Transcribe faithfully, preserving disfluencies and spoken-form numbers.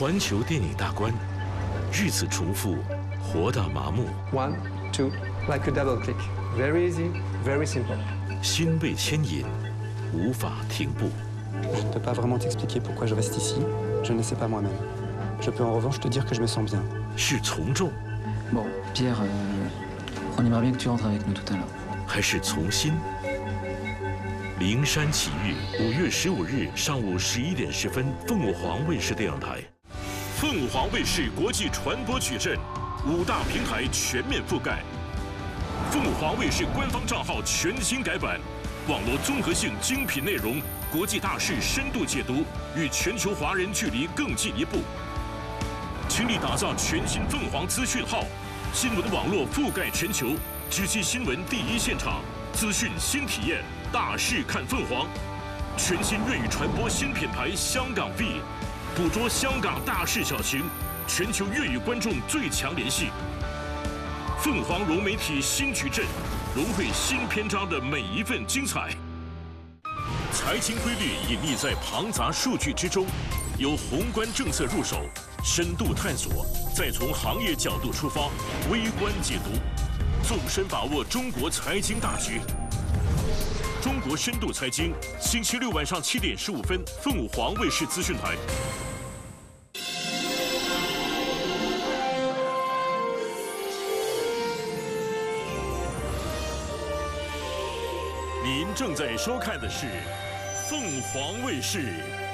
环球电影大观，日子重复，活到麻木。 One, two, like a double click. Very easy, very simple. 心被牵引，无法停步。 Je ne peux pas vraiment t'expliquer pourquoi je reste ici. Je ne sais pas moi-même. Je peux en revanche te dire que je me sens bien. 是从众， Bon, Pierre, euh, on aimerait bien que tu rentres avec nous tout à l'heure. 还是从心？《灵山奇遇》五月十五日上午十一点十分，凤凰卫视电视台。凤凰卫视国际传播矩阵，五大平台全面覆盖。凤凰卫视官方账号全新改版，网络综合性精品内容，国际大事深度解读，与全球华人距离更进一步。倾力打造全新凤凰资讯号，新闻网络覆盖全球，直击新闻第一现场，资讯新体验。 大事看凤凰，全新粤语传播新品牌香港 V， 捕捉香港大事小情，全球粤语观众最强联系。凤凰融媒体新矩阵，融汇新篇章的每一份精彩。财经规律隐匿在庞杂数据之中，由宏观政策入手，深度探索，再从行业角度出发，微观解读，纵深把握中国财经大局。 中国深度财经，星期六晚上七点十五分，凤凰卫视资讯台。您正在收看的是凤凰卫视。